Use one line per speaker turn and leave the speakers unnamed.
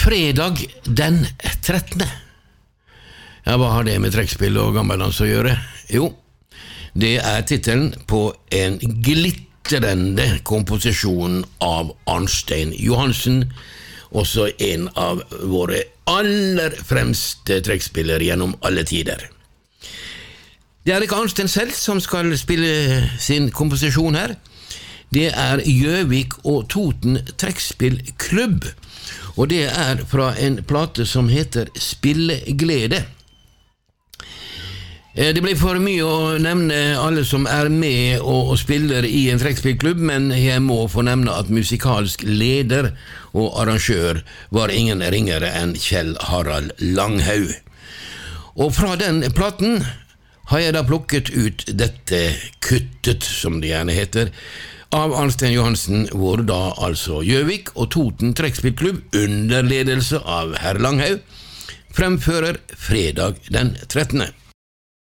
Fredag den 13. Ja, hva har det med trekkspill og gammeldans å gjøre? Jo, det titelen på en glitrende komposisjon av Arnstein Johansen, også en av våre aller fremste trekkspillere gjennom alle tider. Det ikke Arnstein selv som skal spille sin komposisjon her. Det Gjøvik og Toten trekkspillklubb, og det fra en plate som heter Spilleglede. Det blir for mye å nevne alle som med og spiller i en trekkspillklubb, men jeg må få nevne at musikalsk leder og arrangør var ingen ringere enn Kjell Harald Langhaug. Og fra den platen har jeg da plukket ut dette kuttet, som det gjerne heter, av Arnstein Johansen, hvor da altså Gjøvik og Toten trekkspillklubb under ledelse av herr Langhaug fremfører Fredag den 13.